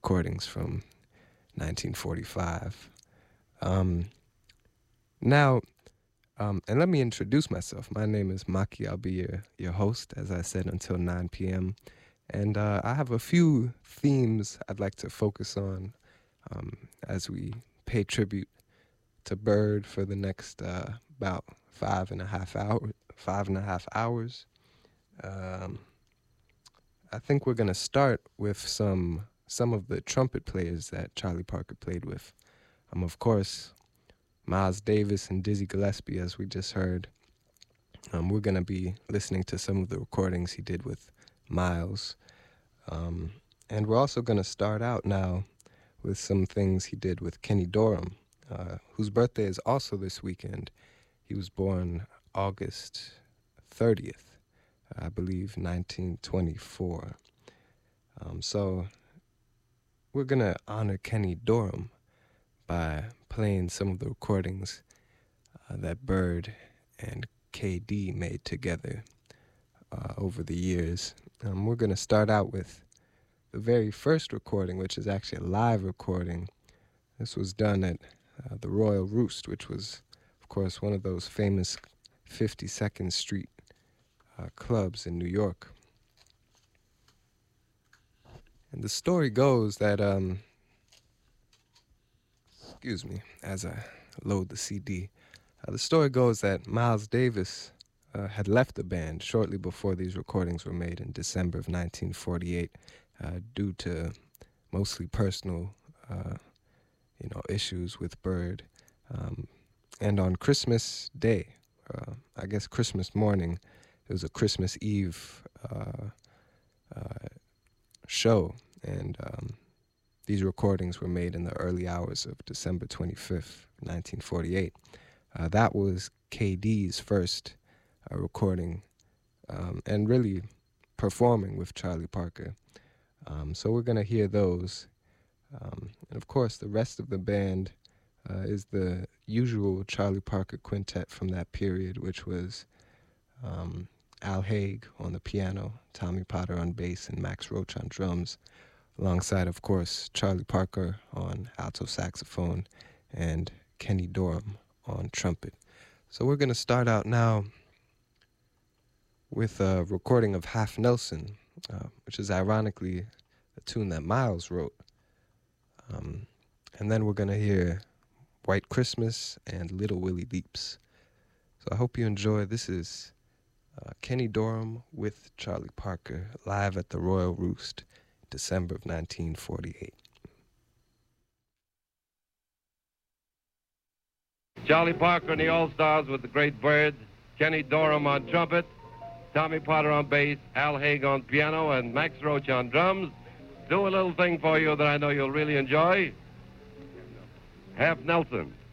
recordings from 1945. Now, and let me introduce myself. My name is Maki. I'll be your host, as I said, until 9 p.m. And I have a few themes I'd like to focus on as we pay tribute to Bird for the next about 5.5 hours. I think we're going to start with some of the trumpet players that Charlie Parker played with. Of course, Miles Davis and Dizzy Gillespie, as we just heard. We're going to be listening to some of the recordings he did with Miles. And we're also going to start out now with some things he did with Kenny Dorham, whose birthday is also this weekend. He was born August 30th, I believe, 1924. So we're going to honor Kenny Dorham by playing some of the recordings that Bird and KD made together over the years. We're going to start out with the very first recording, which is actually a live recording. This was done at the Royal Roost, which was, of course, one of those famous 52nd Street clubs in New York. And the story goes that, excuse me, as I load the CD, the story goes that Miles Davis had left the band shortly before these recordings were made in December of 1948 due to mostly personal, issues with Bird. And on Christmas Day, I guess Christmas morning, it was a Christmas Eve show, and these recordings were made in the early hours of December 25th, 1948. That was KD's first recording and really performing with Charlie Parker. So we're going to hear those. And of course, the rest of the band is the usual Charlie Parker quintet from that period, which was Al Haig on the piano, Tommy Potter on bass, and Max Roach on drums, alongside, of course, Charlie Parker on alto saxophone and Kenny Dorham on trumpet. So we're going to start out now with a recording of Half Nelson, which is ironically a tune that Miles wrote. And then we're going to hear White Christmas and Little Willie Leaps. So I hope you enjoy. This is Kenny Dorham with Charlie Parker live at the Royal Roost, December of 1948. Charlie Parker and the All-Stars with the great Bird, Kenny Dorham on trumpet, Tommy Potter on bass, Al Haig on piano, and Max Roach on drums. Do a little thing for you that I know you'll really enjoy. Half Nelson.